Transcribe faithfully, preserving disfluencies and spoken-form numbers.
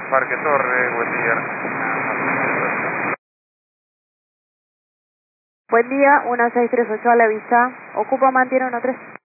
Parque Torre, buen día. Buen día, uno seis tres ocho a la vista. Ocupa mantiene uno tres.